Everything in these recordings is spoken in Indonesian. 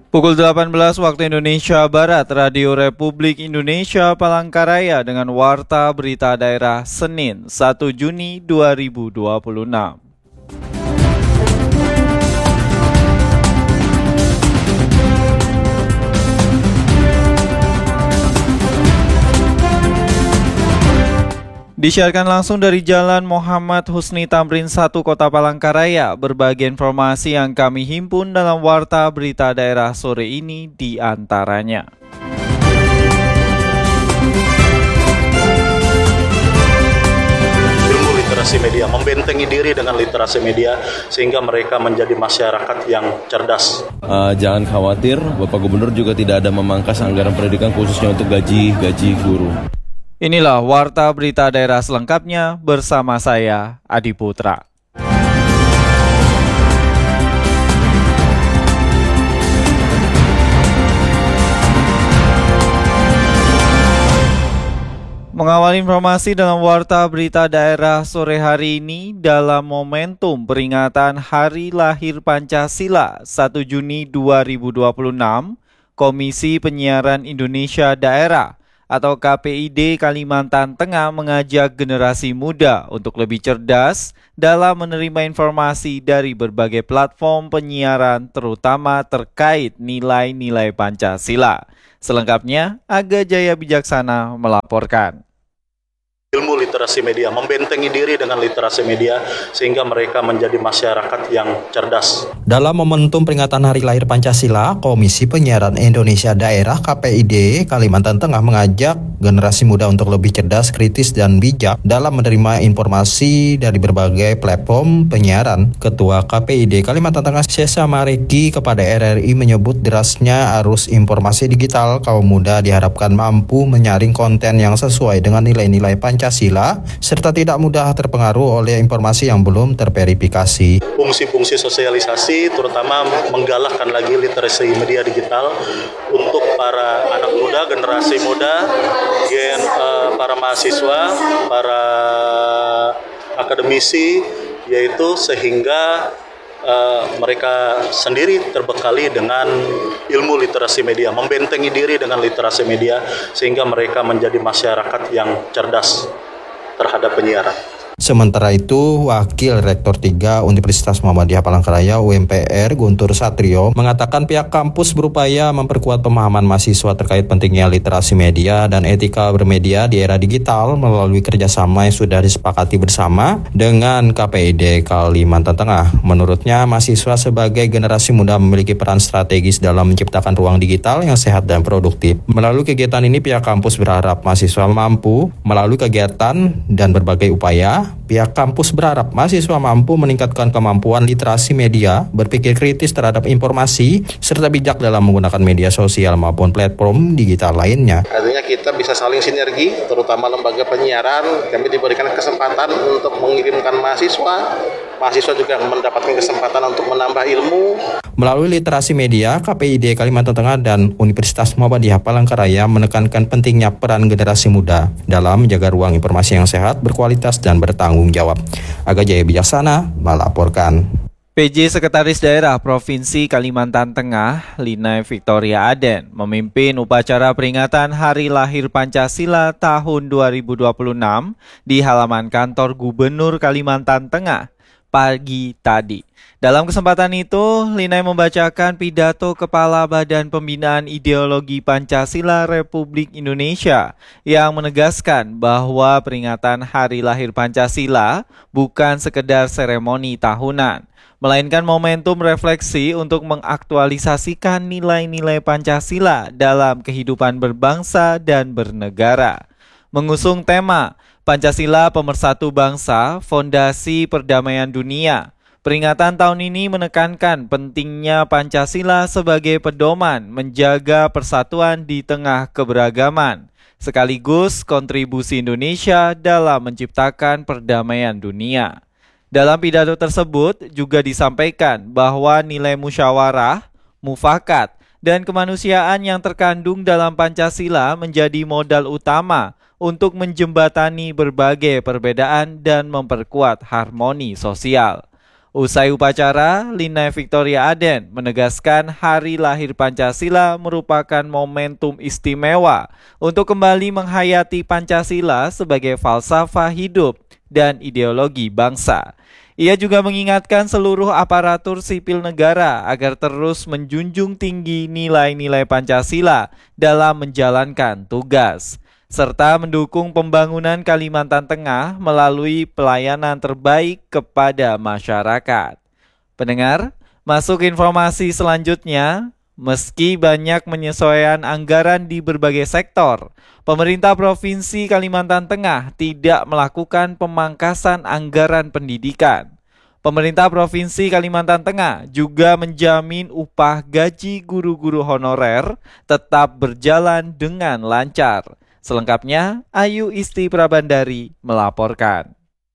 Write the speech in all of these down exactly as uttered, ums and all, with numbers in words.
Pukul delapan belas waktu Indonesia Barat, Radio Republik Indonesia Palangkaraya dengan Warta Berita Daerah Senin satu Juni dua ribu dua puluh enam. Disiarkan langsung dari Jalan Muhammad Husni Tamrin satu Kota Palangkaraya. Berbagai informasi yang kami himpun dalam Warta Berita Daerah sore ini di antaranya. Ilmu literasi media, membentengi diri dengan literasi media sehingga mereka menjadi masyarakat yang cerdas. Uh, jangan khawatir, Bapak Gubernur juga tidak ada memangkas anggaran pendidikan khususnya untuk gaji-gaji guru. Inilah Warta Berita Daerah selengkapnya bersama saya, Adi Putra. Mengawali informasi dalam Warta Berita Daerah sore hari ini dalam momentum peringatan Hari Lahir Pancasila satu Juni dua ribu dua puluh enam, Komisi Penyiaran Indonesia Daerah atau K P I D Kalimantan Tengah mengajak generasi muda untuk lebih cerdas dalam menerima informasi dari berbagai platform penyiaran terutama terkait nilai-nilai Pancasila. Selengkapnya, Aga Jaya Bijaksana melaporkan. Ilmu literasi media, membentengi diri dengan literasi media sehingga mereka menjadi masyarakat yang cerdas. Dalam momentum peringatan Hari Lahir Pancasila, Komisi Penyiaran Indonesia Daerah K P I D Kalimantan Tengah mengajak generasi muda untuk lebih cerdas, kritis, dan bijak dalam menerima informasi dari berbagai platform penyiaran. Ketua K P I D Kalimantan Tengah Sesa Mareki kepada R R I menyebut derasnya arus informasi digital, kaum muda diharapkan mampu menyaring konten yang sesuai dengan nilai-nilai Pancasila Pancasila, serta tidak mudah terpengaruh oleh informasi yang belum terverifikasi. Fungsi-fungsi sosialisasi terutama menggalakkan lagi literasi media digital untuk para anak muda, generasi muda, gen, uh, para mahasiswa, para akademisi, yaitu sehingga uh, mereka sendiri terbekali dengan ilmu literasi media, membentengi diri dengan literasi media sehingga mereka menjadi masyarakat yang cerdas terhadap penyiaran. Sementara itu, Wakil Rektor tiga Universitas Muhammadiyah Palangkaraya U M P R Guntur Satrio mengatakan pihak kampus berupaya memperkuat pemahaman mahasiswa terkait pentingnya literasi media dan etika bermedia di era digital melalui kerjasama yang sudah disepakati bersama dengan K P I D Kalimantan Tengah. Menurutnya, mahasiswa sebagai generasi muda memiliki peran strategis dalam menciptakan ruang digital yang sehat dan produktif. Melalui kegiatan ini, pihak kampus berharap mahasiswa mampu melalui kegiatan dan berbagai upaya. Pihak kampus berharap mahasiswa mampu meningkatkan kemampuan literasi media, berpikir kritis terhadap informasi, serta bijak dalam menggunakan media sosial maupun platform digital lainnya. Artinya kita bisa saling sinergi, terutama lembaga penyiaran. Kami diberikan kesempatan untuk mengirimkan mahasiswa. Mahasiswa juga mendapatkan kesempatan untuk menambah ilmu. Melalui literasi media, K P I D Kalimantan Tengah dan Universitas Muhammadiyah Palangkaraya menekankan pentingnya peran generasi muda dalam menjaga ruang informasi yang sehat, berkualitas, dan bertanggung jawab. Aga Jaya Bijaksana melaporkan. P J Sekretaris Daerah Provinsi Kalimantan Tengah, Lina Victoria Aden, memimpin upacara peringatan Hari Lahir Pancasila tahun dua ribu dua puluh enam di halaman kantor Gubernur Kalimantan Tengah pagi tadi. Dalam kesempatan itu, Lina membacakan pidato Kepala Badan Pembinaan Ideologi Pancasila Republik Indonesia yang menegaskan bahwa peringatan Hari Lahir Pancasila bukan sekedar seremoni tahunan, melainkan momentum refleksi untuk mengaktualisasikan nilai-nilai Pancasila dalam kehidupan berbangsa dan bernegara. Mengusung tema Pancasila Pemersatu Bangsa, Fondasi Perdamaian Dunia, peringatan tahun ini menekankan pentingnya Pancasila sebagai pedoman menjaga persatuan di tengah keberagaman, sekaligus kontribusi Indonesia dalam menciptakan perdamaian dunia. Dalam pidato tersebut juga disampaikan bahwa nilai musyawarah, mufakat, dan kemanusiaan yang terkandung dalam Pancasila menjadi modal utama untuk menjembatani berbagai perbedaan dan memperkuat harmoni sosial. Usai upacara, Lina Victoria Aden menegaskan hari lahir Pancasila merupakan momentum istimewa untuk kembali menghayati Pancasila sebagai falsafah hidup dan ideologi bangsa. Ia juga mengingatkan seluruh aparatur sipil negara agar terus menjunjung tinggi nilai-nilai Pancasila dalam menjalankan tugas, serta mendukung pembangunan Kalimantan Tengah melalui pelayanan terbaik kepada masyarakat. Pendengar, masuk informasi selanjutnya. Meski banyak penyesuaian anggaran di berbagai sektor, pemerintah Provinsi Kalimantan Tengah tidak melakukan pemangkasan anggaran pendidikan. Pemerintah Provinsi Kalimantan Tengah juga menjamin upah gaji guru-guru honorer tetap berjalan dengan lancar. Selengkapnya, Ayu Isti Prabandari melaporkan.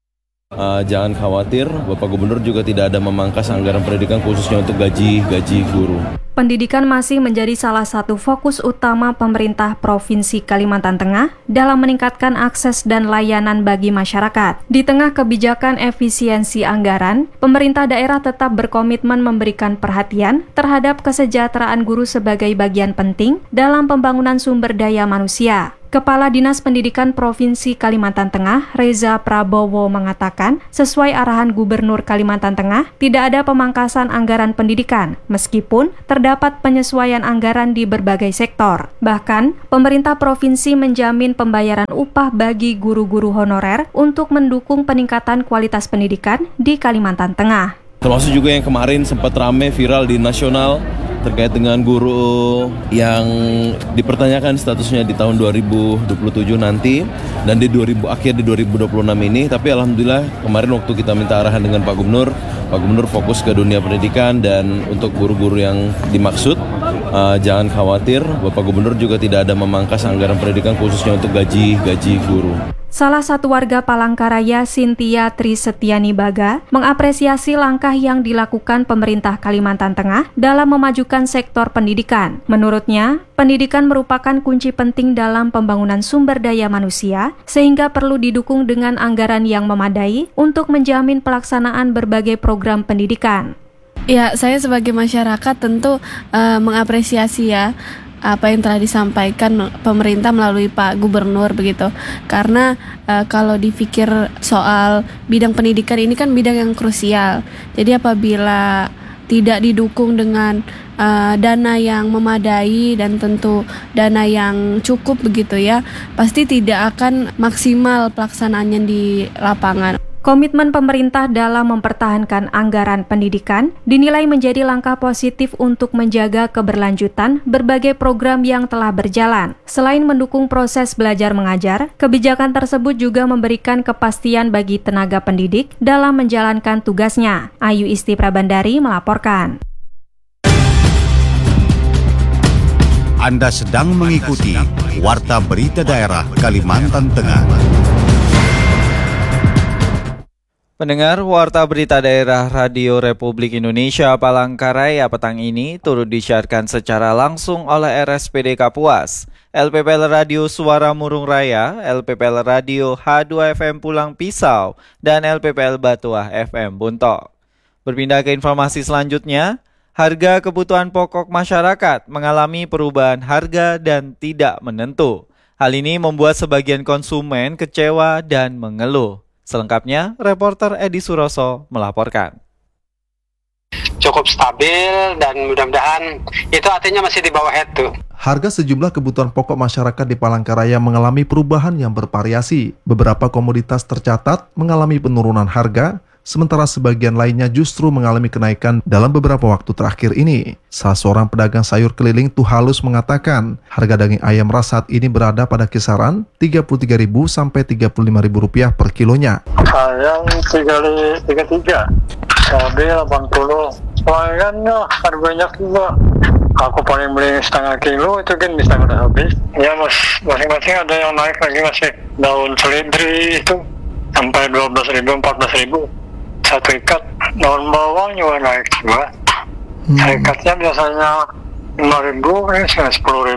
Uh, jangan khawatir, Bapak Gubernur juga tidak ada memangkas anggaran pendidikan khususnya untuk gaji-gaji guru. Pendidikan masih menjadi salah satu fokus utama pemerintah Provinsi Kalimantan Tengah dalam meningkatkan akses dan layanan bagi masyarakat. Di tengah kebijakan efisiensi anggaran, pemerintah daerah tetap berkomitmen memberikan perhatian terhadap kesejahteraan guru sebagai bagian penting dalam pembangunan sumber daya manusia. Kepala Dinas Pendidikan Provinsi Kalimantan Tengah, Reza Prabowo, mengatakan, sesuai arahan Gubernur Kalimantan Tengah, tidak ada pemangkasan anggaran pendidikan, meskipun terdapat penyesuaian anggaran di berbagai sektor. Bahkan, pemerintah provinsi menjamin pembayaran upah bagi guru-guru honorer untuk mendukung peningkatan kualitas pendidikan di Kalimantan Tengah. Termasuk juga yang kemarin sempat rame viral di nasional, terkait dengan guru yang dipertanyakan statusnya di tahun dua ribu dua puluh tujuh nanti dan di dua ribu akhir di dua ribu dua puluh enam ini. Tapi alhamdulillah kemarin waktu kita minta arahan dengan Pak Gubernur, Pak Gubernur fokus ke dunia pendidikan dan untuk guru-guru yang dimaksud uh, jangan khawatir, Bapak Gubernur juga tidak ada memangkas anggaran pendidikan khususnya untuk gaji-gaji guru. Salah satu warga Palangkaraya, Cynthia Trisetiani Baga, mengapresiasi langkah yang dilakukan pemerintah Kalimantan Tengah dalam memajukan sektor pendidikan. Menurutnya, pendidikan merupakan kunci penting dalam pembangunan sumber daya manusia, sehingga perlu didukung dengan anggaran yang memadai untuk menjamin pelaksanaan berbagai program pendidikan. Ya, saya sebagai masyarakat tentu uh, mengapresiasi ya apa yang telah disampaikan pemerintah melalui Pak Gubernur begitu. Karena e, kalau dipikir soal bidang pendidikan ini kan bidang yang krusial. Jadi apabila tidak didukung dengan e, dana yang memadai dan tentu dana yang cukup begitu ya, pasti tidak akan maksimal pelaksanaannya di lapangan. Komitmen pemerintah dalam mempertahankan anggaran pendidikan dinilai menjadi langkah positif untuk menjaga keberlanjutan berbagai program yang telah berjalan. Selain mendukung proses belajar mengajar, kebijakan tersebut juga memberikan kepastian bagi tenaga pendidik dalam menjalankan tugasnya. Ayu Isti Prabandari melaporkan. Anda sedang mengikuti Warta Berita Daerah Kalimantan Tengah. Pendengar, Warta Berita Daerah Radio Republik Indonesia Palangkaraya petang ini turut disiarkan secara langsung oleh R S P D Kapuas, L P P L Radio Suara Murung Raya, L P P L Radio H dua F M Pulang Pisau, dan L P P L Batuah F M Buntok. Berpindah ke informasi selanjutnya, harga kebutuhan pokok masyarakat mengalami perubahan harga dan tidak menentu. Hal ini membuat sebagian konsumen kecewa dan mengeluh. Selengkapnya, reporter Edi Suroso melaporkan. Cukup stabil dan mudah-mudahan itu artinya masih di bawah itu. Harga sejumlah kebutuhan pokok masyarakat di Palangkaraya mengalami perubahan yang bervariasi. Beberapa komoditas tercatat mengalami penurunan harga, sementara sebagian lainnya justru mengalami kenaikan dalam beberapa waktu terakhir ini. Salah seorang pedagang sayur keliling Tuhalus mengatakan, harga daging ayam ras saat ini berada pada kisaran tiga puluh tiga ribu sampai tiga puluh lima ribu rupiah per kilonya. Ayam tiga puluh tiga, cabai delapan puluh. Soalnya harganya juga. Aku paling beli setengah kilo itu kan bisa udah habis. Ya mas, masing-masing ada yang naik lagi masih. Daun seledri itu sampai dua belas ribu, empat belas ribu. Satu ikat. Daun bawang juga naik juga. Hmm. Ikatnya biasanya lima ribu, ini sekarang sepuluh ribu.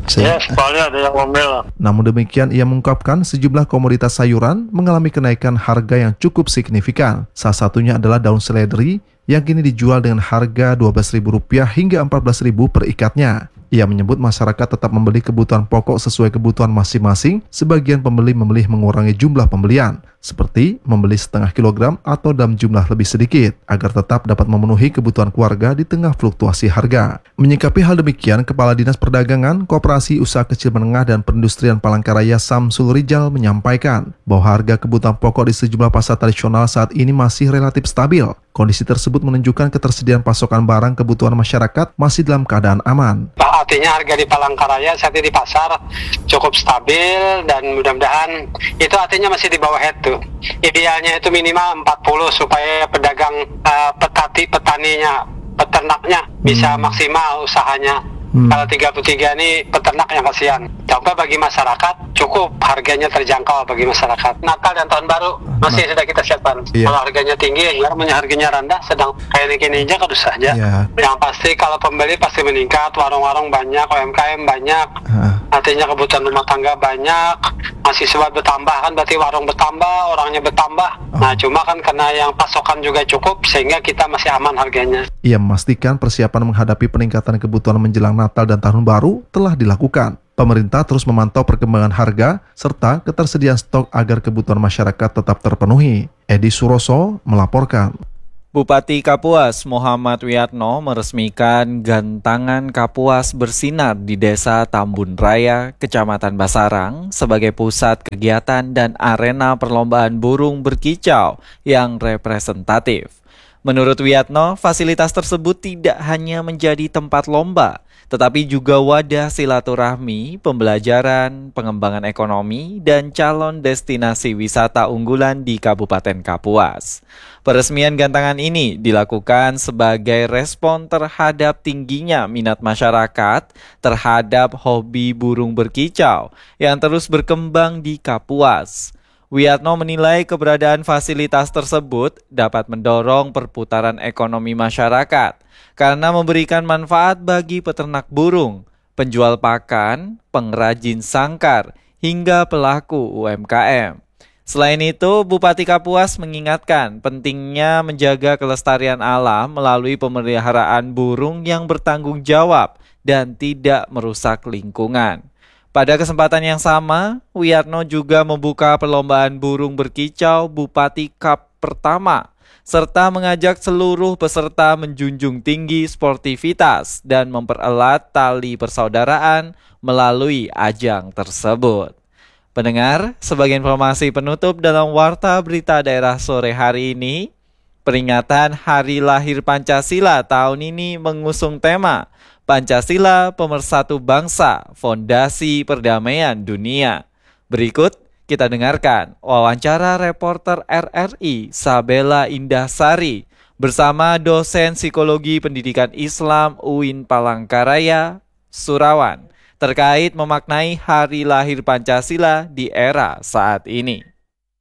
Ya, sekali ada yang ngomel. Namun demikian, ia mengungkapkan sejumlah komoditas sayuran mengalami kenaikan harga yang cukup signifikan. Salah satunya adalah daun seledri yang kini dijual dengan harga dua belas ribu rupiah hingga empat belas ribu per ikatnya. Ia menyebut masyarakat tetap membeli kebutuhan pokok sesuai kebutuhan masing-masing. Sebagian pembeli memilih mengurangi jumlah pembelian, seperti membeli setengah kilogram atau dalam jumlah lebih sedikit, agar tetap dapat memenuhi kebutuhan keluarga di tengah fluktuasi harga. Menyikapi hal demikian, Kepala Dinas Perdagangan, Koperasi Usaha Kecil Menengah dan Perindustrian Palangkaraya Samsul Rijal menyampaikan bahwa harga kebutuhan pokok di sejumlah pasar tradisional saat ini masih relatif stabil. Kondisi tersebut menunjukkan ketersediaan pasokan barang kebutuhan masyarakat masih dalam keadaan aman. Artinya harga di Palangkaraya saat ini di pasar cukup stabil dan mudah-mudahan itu artinya masih di bawah head tuh. Idealnya itu minimal empat puluh supaya pedagang, uh, petani, petaninya, peternaknya bisa hmm. maksimal usahanya. Hmm. Kalau tiga puluh tiga ini peternak yang kasihan. Coba bagi masyarakat cukup harganya terjangkau bagi masyarakat. Natal dan tahun baru masih nah. sudah kita siapkan. Yeah. Kalau harganya tinggi, namanya harganya rendah, sedang kayak gini aja kan saja. Yeah. Yang pasti kalau pembeli pasti meningkat, warung-warung banyak, U M K M banyak, uh. artinya kebutuhan rumah tangga banyak, mahasiswa bertambah kan berarti warung bertambah, orangnya bertambah. Oh. Nah cuma kan karena yang pasokan juga cukup sehingga kita masih aman harganya. Ia memastikan persiapan menghadapi peningkatan kebutuhan menjelang Natal dan Tahun Baru telah dilakukan. Pemerintah terus memantau perkembangan harga serta ketersediaan stok agar kebutuhan masyarakat tetap terpenuhi. Edi Suroso melaporkan. Bupati Kapuas Muhammad Wiyatno meresmikan Gantangan Kapuas Bersinar di Desa Tambun Raya, Kecamatan Basarang sebagai pusat kegiatan dan arena perlombaan burung berkicau yang representatif. Menurut Wiyatno, fasilitas tersebut tidak hanya menjadi tempat lomba, tetapi juga wadah silaturahmi, pembelajaran, pengembangan ekonomi, dan calon destinasi wisata unggulan di Kabupaten Kapuas. Peresmian gantangan ini dilakukan sebagai respon terhadap tingginya minat masyarakat terhadap hobi burung berkicau yang terus berkembang di Kapuas. Wiyatno menilai keberadaan fasilitas tersebut dapat mendorong perputaran ekonomi masyarakat karena memberikan manfaat bagi peternak burung, penjual pakan, pengrajin sangkar, hingga pelaku U M K M. Selain itu, Bupati Kapuas mengingatkan pentingnya menjaga kelestarian alam melalui pemeliharaan burung yang bertanggung jawab dan tidak merusak lingkungan. Pada kesempatan yang sama, Wiyatno juga membuka perlombaan burung berkicau Bupati Cup pertama, serta mengajak seluruh peserta menjunjung tinggi sportivitas dan mempererat tali persaudaraan melalui ajang tersebut. Pendengar, sebagai informasi penutup dalam Warta Berita Daerah sore hari ini, peringatan Hari Lahir Pancasila tahun ini mengusung tema Pancasila Pemersatu Bangsa, Fondasi Perdamaian Dunia. Berikut kita dengarkan wawancara reporter R R I Sabella Indahsari bersama dosen Psikologi Pendidikan Islam U I N Palangkaraya, Surawan, terkait memaknai Hari Lahir Pancasila di era saat ini.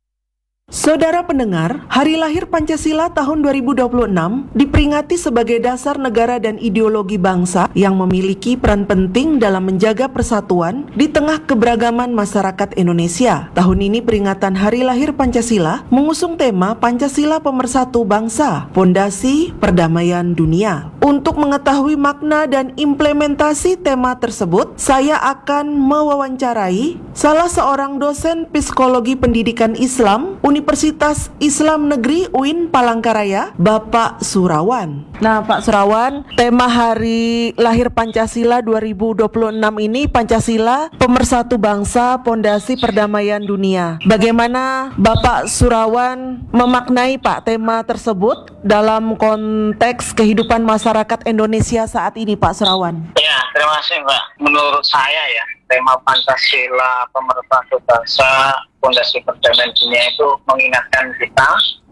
Saudara pendengar, Hari Lahir Pancasila tahun dua ribu dua puluh enam diperingati sebagai dasar negara dan ideologi bangsa yang memiliki peran penting dalam menjaga persatuan di tengah keberagaman masyarakat Indonesia. Tahun ini peringatan Hari Lahir Pancasila mengusung tema Pancasila Pemersatu Bangsa, Fondasi Perdamaian Dunia. Untuk mengetahui makna dan implementasi tema tersebut, saya akan mewawancarai salah seorang dosen Psikologi Pendidikan Islam Universitas Islam Negeri U I N Palangkaraya, Bapak Surawan. Nah, Pak Surawan, tema Hari Lahir Pancasila dua ribu dua puluh enam ini Pancasila Pemersatu Bangsa, Fondasi Perdamaian Dunia. Bagaimana Bapak Surawan memaknai Pak tema tersebut dalam konteks kehidupan masyarakat Indonesia saat ini, Pak Surawan? Ya, terima kasih Mbak. Menurut saya ya, tema Pancasila Pemersatu Bangsa, Fondasi Perdamaian Dunia itu mengingatkan kita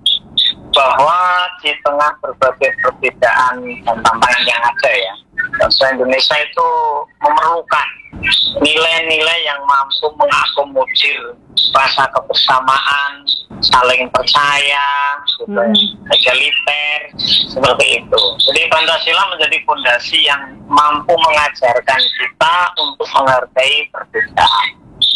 bahwa di tengah berbagai perbedaan dan tantangan yang ada ya, bangsa Indonesia itu memerlukan nilai-nilai yang mampu mengakomodir rasa kebersamaan, saling percaya, hmm. egaliter, seperti itu. Jadi Pancasila menjadi fondasi yang mampu mengajarkan kita untuk menghargai perbedaan,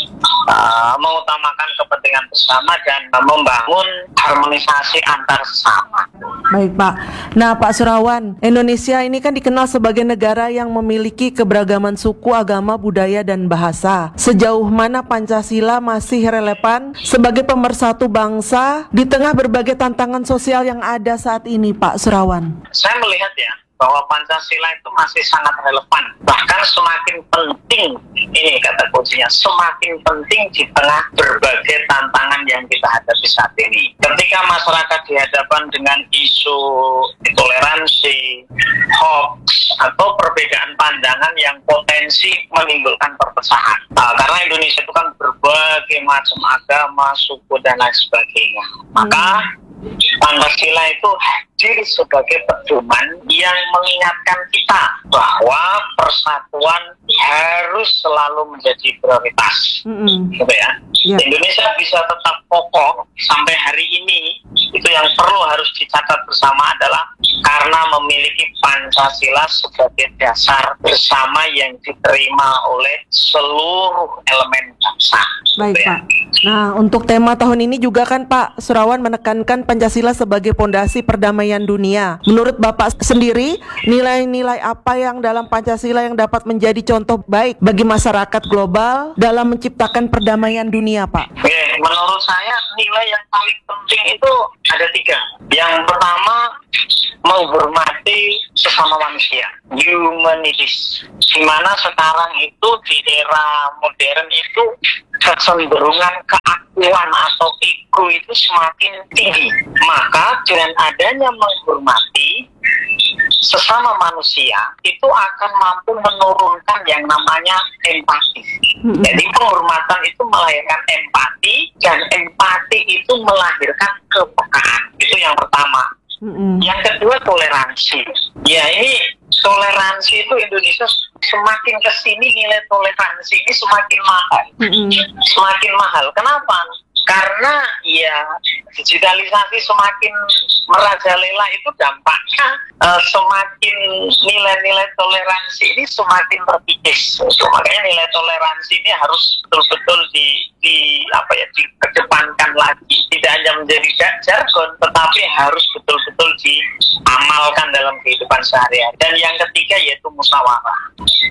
uh, mengutamakan kepentingan bersama dan membangun harmonisasi antar sesama. Baik Pak. Nah Pak Surawan, Indonesia ini kan dikenal sebagai negara yang memiliki keberagaman suku, agama, budaya, dan bahasa. Sejauh mana Pancasila masih relevan sebagai pemersatu bangsa di tengah berbagai tantangan sosial yang ada saat ini Pak Surawan? Saya melihat ya, bahwa Pancasila itu masih sangat relevan, bahkan semakin penting, ini kata kuncinya, semakin penting di tengah berbagai tantangan yang kita hadapi saat ini. Ketika masyarakat dihadapkan dengan isu intoleransi, hoax, atau perbedaan pandangan yang potensi menimbulkan perpecahan. Nah, karena Indonesia itu kan berbagai macam agama, suku, dan lain sebagainya. Maka Pancasila itu hadir sebagai pedoman yang mengingatkan kita bahwa persatuan harus selalu menjadi prioritas. Mm-hmm. Gitu ya. Yeah. Indonesia bisa tetap kokoh sampai hari ini, itu yang perlu harus dicatat bersama adalah karena memiliki Pancasila sebagai dasar bersama yang diterima oleh seluruh elemen bangsa. Baik gitu ya. Pak. Nah untuk tema tahun ini juga kan Pak Surawan menekankan Pancasila sebagai pondasi perdamaian dunia. Menurut Bapak sendiri, nilai-nilai apa yang dalam Pancasila yang dapat menjadi contoh baik bagi masyarakat global dalam menciptakan perdamaian dunia, Pak? Oke, menurut saya nilai yang paling penting itu ada tiga. Yang pertama, menghormati sesama manusia, humanities. Di mana sekarang itu di era modern itu kecenderungan keakuan atau ego itu semakin tinggi. Maka dengan adanya menghormati sesama manusia itu akan mampu menurunkan yang namanya empati. Hmm. Jadi penghormatan itu melahirkan empati dan empati itu melahirkan kepekaan. Itu yang pertama. Hmm. Yang kedua toleransi. Ya ini toleransi itu Indonesia semakin kesini nilai toleransi ini semakin mahal. Hmm. Semakin mahal. Kenapa? Karena ya digitalisasi semakin merajalela itu dampaknya uh, semakin nilai-nilai toleransi ini semakin terkikis. So, makanya nilai toleransi ini harus betul-betul di, di apa ya dikedepankan lagi. Tidak hanya menjadi jargon, tetapi harus betul-betul diamalkan dalam kehidupan sehari-hari. Dan yang ketiga yaitu musyawarah.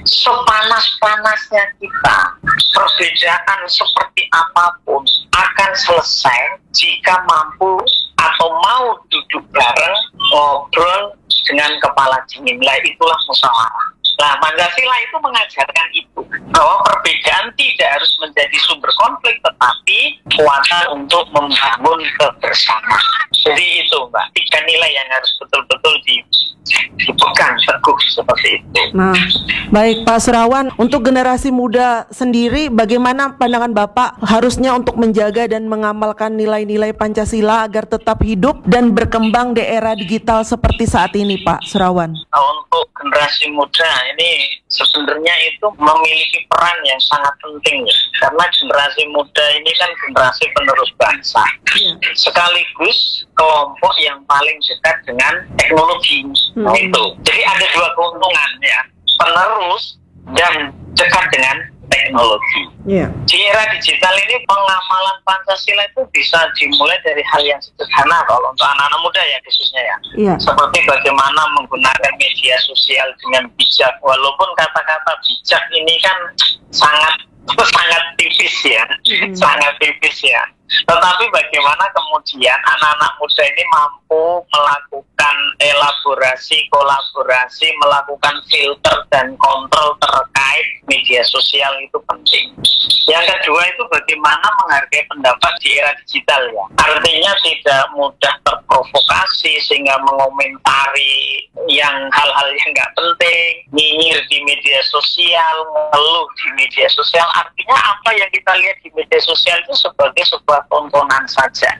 Sepanas-panasnya kita, perbedaan seperti apapun akan selesai jika mampu atau mau duduk bareng, ngobrol dengan kepala dingin. Lah itulah musyawarah. Nah, Pancasila itu mengajarkan itu, bahwa perbedaan tidak harus menjadi sumber konflik, tetapi kuasa untuk membangun kebersamaan. Jadi itu, Mbak, tiga nilai yang harus betul-betul di, dipegang teguh seperti itu. Nah, baik Pak Surawan, untuk generasi muda sendiri, bagaimana pandangan Bapak harusnya untuk menjaga dan mengamalkan nilai-nilai Pancasila agar tetap hidup dan berkembang di era digital seperti saat ini, Pak Surawan? Nah, untuk generasi muda ini sebenarnya itu memiliki peran yang sangat penting ya, karena generasi muda ini kan generasi penerus bangsa, yeah. sekaligus kelompok yang paling dekat dengan teknologi. Hmm. Nah itu, jadi ada dua keuntungan ya, penerus dan dekat dengan teknologi. Yeah. Di era digital ini pengamalan Pancasila itu bisa dimulai dari hal yang sederhana kalau untuk anak-anak muda ya khususnya ya. Yeah. Seperti bagaimana menggunakan media sosial dengan bijak. Walaupun kata-kata bijak ini kan sangat sangat tipis ya, mm. sangat tipis ya. Tetapi bagaimana kemudian anak-anak muda ini mampu melakukan elaborasi, kolaborasi, melakukan filter dan kontrol terkait media sosial itu penting. Yang kedua itu bagaimana menghargai pendapat di era digital ya. Artinya tidak mudah terprovokasi sehingga mengomentari yang hal-hal yang nggak penting, nyinyir di media sosial, mengeluh di media sosial. Artinya apa yang kita lihat di media sosial itu sebagai sebuah tontonan saja.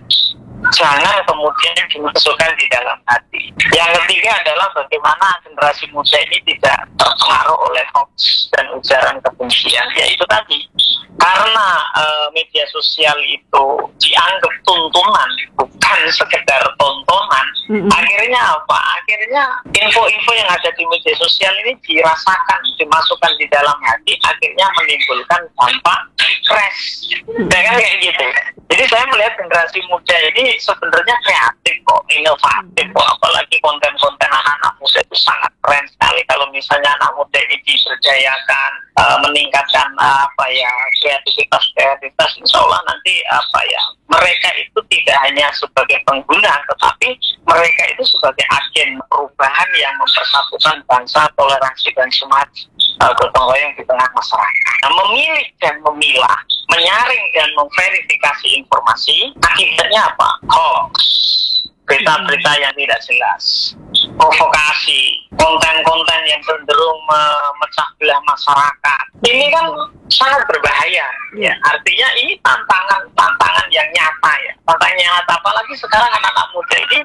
Jangan kemudian dimasukkan di dalam hati. Yang ketiga adalah bagaimana generasi muda ini tidak terpengaruh oleh hoax dan ujaran kebencian, ya itu tadi. Karena uh, media sosial itu dianggap tuntunan, bukan sekedar tontonan, mm-hmm. akhirnya apa? Akhirnya info-info yang ada di media sosial ini dirasakan, dimasukkan di dalam hati, akhirnya menimbulkan dampak crash. Mm-hmm. Ya kan kayak gitu. Jadi saya melihat generasi muda ini sebenarnya kreatif kok, inovatif kok, apalagi konten-konten anak-anak muda itu sangat keren sekali. Kalau misalnya anak muda ini diberdayakan, uh, meningkatkan uh, apa ya kreativitas kreativitas, insya Allah nanti apa ya mereka itu tidak hanya sebagai pengguna, tetapi mereka itu sebagai agen perubahan yang mempersatukan bangsa, toleransi dan semangat uh, gotong royong di tengah masyarakat. Nah, memilih dan memilah, menyaring dan memverifikasi informasi, akibatnya apa? Hoax, berita-berita yang tidak jelas, provokasi, konten-konten yang cenderung memecah belah masyarakat. Ini kan sangat berbahaya. Ya, artinya ini tantangan-tantangan yang nyata ya. Tantangan yang nyata, apalagi sekarang anak-anak muda ini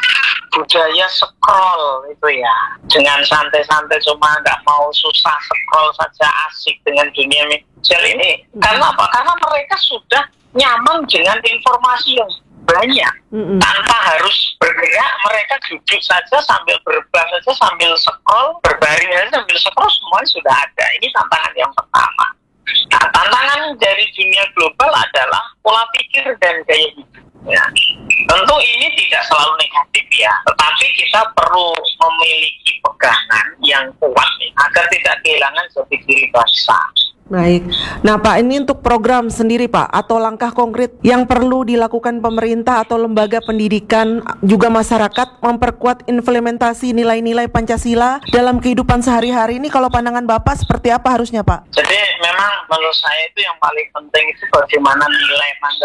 budaya scroll itu ya. Dengan santai-santai, cuma nggak mau susah, scroll saja, asik dengan dunia media ini. Karena apa? Karena mereka sudah nyaman dengan informasi yang banyak, mm-hmm. tanpa harus bergerak, mereka duduk saja sambil berbah saja, sambil scroll, berbaring saja sambil scroll, semuanya sudah ada. Ini tantangan yang pertama. Nah, tantangan dari dunia global adalah pola pikir dan gaya hidup. Ya. Tentu ini tidak selalu negatif ya, tetapi kita perlu memiliki pegangan yang kuat nih, agar tidak kehilangan jati diri bangsa. Baik. Nah Pak, ini untuk program sendiri Pak, atau langkah konkret yang perlu dilakukan pemerintah atau lembaga pendidikan juga masyarakat memperkuat implementasi nilai-nilai Pancasila dalam kehidupan sehari-hari ini, kalau pandangan Bapak seperti apa harusnya Pak? Jadi memang menurut saya itu yang paling penting itu bagaimana nilai Pancasila